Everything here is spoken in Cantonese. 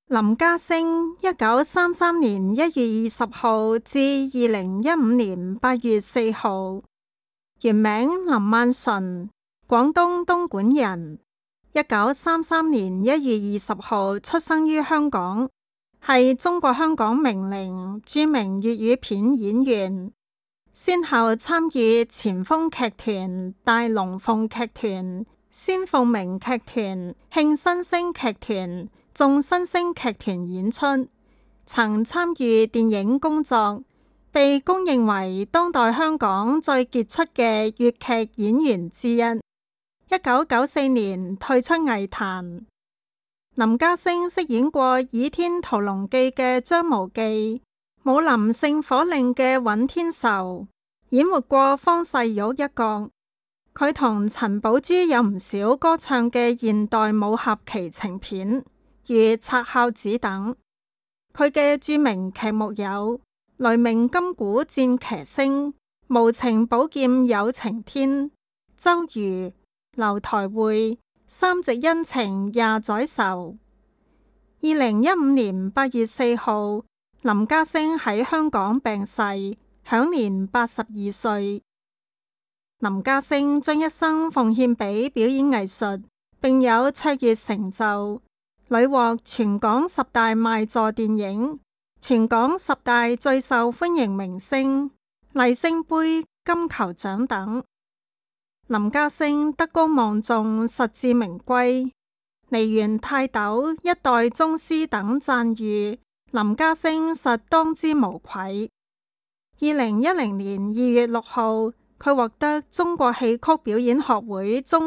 林家聲1933年1月20號至2015年8月4號，原名林萬純，廣東東莞人。1933年1月20號出生於香港，係中國香港名伶、著名粵語片演員，先後參與前鋒劇團、大龍鳳劇團、仙鳳鳴劇團、慶新星劇團、眾新星劇團演出，曾參與電影工作，被公認為當代香港最傑出嘅粵劇演員之一。1994年退出藝壇。林家聲飾演過《倚天屠龍記》嘅張無忌、武林聖火令嘅尹天仇，演活過方世玉一角。佢同陳寶珠有唔少歌唱嘅現代武俠奇情片，如《賊孝子》等。佢嘅著名劇目有《雷鳴金鼓戰騎聲》、《無情寶劍有情天》、《周瑜》、《樓台會》、《三夕恩情廿載愁》。2015年8月4號，林家聲喺香港病逝，享年82歲。林家聲將一生奉獻俾表演藝術，並有卓越成就，屢獲全港10大賣座電影、全港10大最受歡迎明星、麗星杯、金球獎等。林家聲德高望重，實至名歸，梨園泰斗、一代宗師等讚譽，林家聲實當之無愧。2010年2月6號，佢獲得中國戲曲表演學會中